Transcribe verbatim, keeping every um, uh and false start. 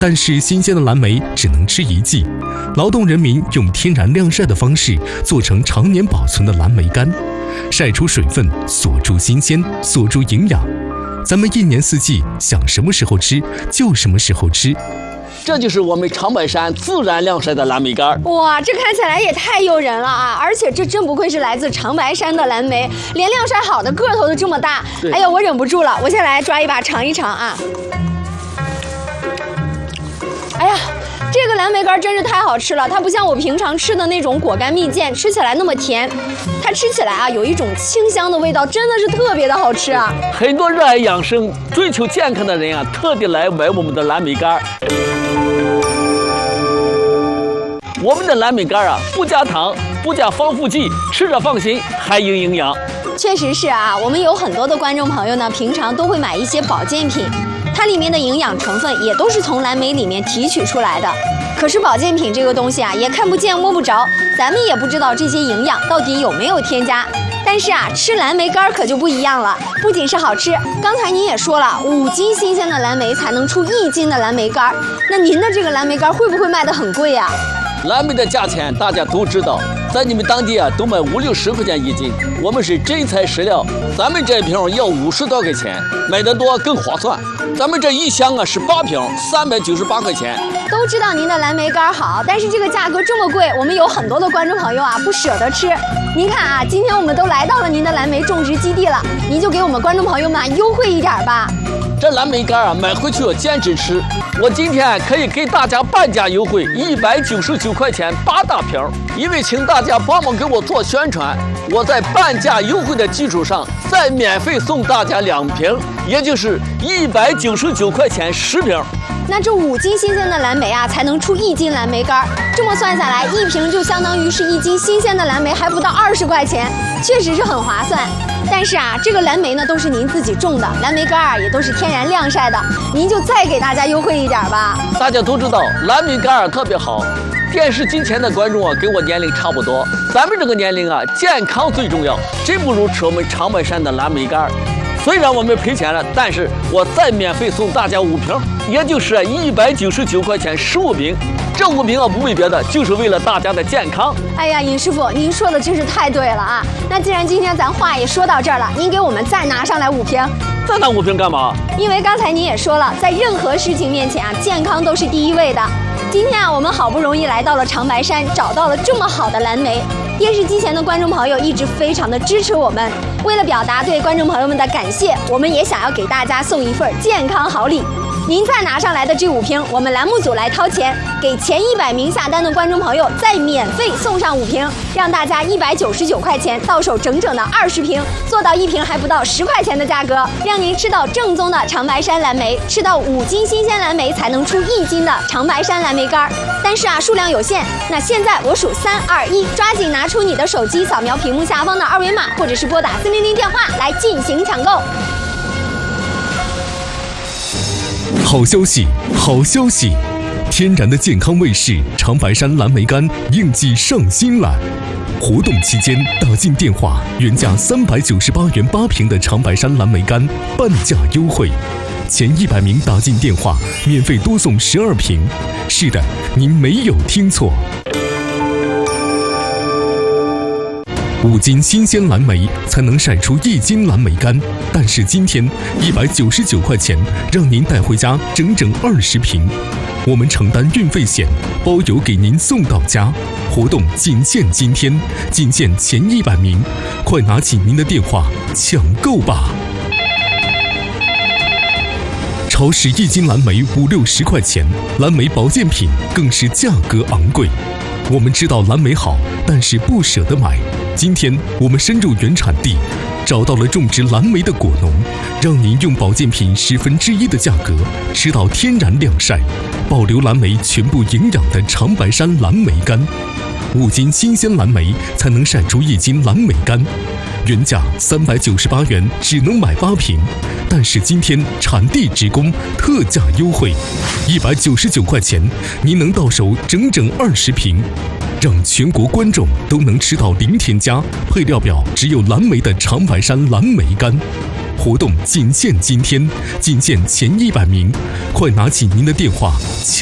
但是新鲜的蓝莓只能吃一季。劳动人民用天然晾晒的方式做成常年保存的蓝莓干，晒出水分，锁住新鲜，锁住营养。咱们一年四季想什么时候吃就什么时候吃。 这就是我们长白山自然晾晒的蓝莓干。 哇，这看起来也太诱人了啊！而且这真不愧是来自长白山的蓝莓，连晾晒好的个头都这么大。哎呀，我忍不住了，我先来抓一把尝一尝啊！哎呀，这个蓝莓干真是太好吃了，它不像我平常吃的那种果干蜜饯，吃起来那么甜，它吃起来啊有一种清香的味道，真的是特别的好吃啊！ 很多热爱养生、追求健康的人啊，特地来买我们的蓝莓干。我们的蓝莓干啊，不加糖，不加防腐剂，吃着放心，还有营养。 确实是啊，我们有很多的观众朋友呢，平常都会买一些保健品，它里面的营养成分也都是从蓝莓里面提取出来的。可是保健品这个东西啊，也看不见摸不着，咱们也不知道这些营养到底有没有添加。但是啊，吃蓝莓干可就不一样了，不仅是好吃，刚才您也说了，五斤新鲜的蓝莓才能出一斤的蓝莓干。那您的这个蓝莓干会不会卖得很贵呀？ 蓝莓的价钱大家都知道，在你们当地啊都卖五六十块钱一斤，我们是真材实料，咱们这一瓶要五十多块钱，买得多更划算。咱们这一箱啊是八瓶，三百九十八块钱。 都知道您的蓝莓干好，但是这个价格这么贵，我们有很多的观众朋友啊不舍得吃。您看啊，今天我们都来到了您的蓝莓种植基地了，您就给我们观众朋友们优惠一点吧。 这蓝莓干啊，买回去要坚持吃。我今天可以给大家半价优惠，一百九十九块钱八大瓶。因为请大家帮忙给我做宣传，我在半价优惠的基础上，再免费送大家两瓶，也就是一百九十九块钱十瓶。 那这五斤新鲜的蓝莓啊，才能出一斤蓝莓干。这么算下来，一瓶就相当于是一斤新鲜的蓝莓，还不到二十块钱，确实是很划算。但是啊，这个蓝莓呢都是您自己种的，蓝莓干啊也都是天然晾晒的，您就再给大家优惠一点吧。 大家都知道蓝莓干啊特别好，电视机前的观众啊跟我年龄差不多，咱们这个年龄啊健康最重要，真不如吃我们长白山的蓝莓干。虽然我们赔钱了，但是我再免费送大家五瓶，也就是一百九十九块钱十五瓶。这五瓶啊不为别的，就是为了大家的健康。 哎呀，尹师傅，您说的真是太对了啊！那既然今天咱话也说到这儿了，您给我们再拿上来五瓶。 再拿五瓶干嘛？ 因为刚才您也说了，在任何事情面前啊，健康都是第一位的。今天啊，我们好不容易来到了长白山，找到了这么好的蓝莓。电视机前的观众朋友一直非常的支持我们，为了表达对观众朋友们的感谢，我们也想要给大家送一份健康好礼。您再拿上来的这五瓶，我们栏目组来掏钱，给前一百名下单的观众朋友再免费送上五瓶，让大家一百九十九块钱到手整整的二十瓶，做到一瓶还不到十块钱的价格，让您吃到正宗的长白山蓝莓，吃到五斤新鲜蓝莓才能出一斤的长白山蓝莓干。但是啊，数量有限，那现在我数三二一，抓紧拿出你的手机，扫描屏幕下方的二维码，或者是拨打四零零电话来进行抢购。 好消息，好消息！天然的健康卫士长白山蓝莓干应季上新了。活动期间打进电话，原价三百九十八元八瓶的长白山蓝莓干半价优惠，前一百名打进电话免费多送十二瓶。是的，您没有听错。五斤新鲜蓝莓才能晒出一斤蓝莓干，但是今天一百九十九块钱让您带回家整整二十瓶，我们承担运费险，包邮给您送到家。活动仅限今天，仅限前一百名，快拿起您的电话抢购吧！超市一斤蓝莓五六十块钱，蓝莓保健品更是价格昂贵。我们知道蓝莓好，但是不舍得买。今天我们深入原产地，找到了种植蓝莓的果农，让您用保健品十分之一的价格吃到天然晾晒、保留蓝莓全部营养的长白山蓝莓干。五斤新鲜蓝莓才能晒出一斤蓝莓干，原价三百九十八元，只能买八瓶。但是今天产地直供，特价优惠，一百九十九块钱，您能到手整整二十瓶，让全国观众都能吃到零添加、配料表只有蓝莓的长白山蓝莓干。 活动仅限今天，仅限前一百名，快拿起您的电话。